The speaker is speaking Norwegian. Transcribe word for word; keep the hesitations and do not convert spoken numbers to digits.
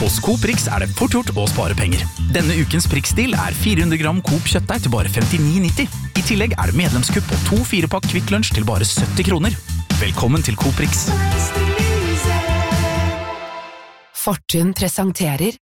Hos Coop Rix er det fort gjort å spare penger. Denne ukens Prix-stil er fire hundre gram Coop kjøttdeig til bare femtini nitti. I tillegg er det medlemskupp på to fire-pakk Kvikk Lunsj til bare sytti kroner. Velkommen til Coop Rix. Fortun presenterer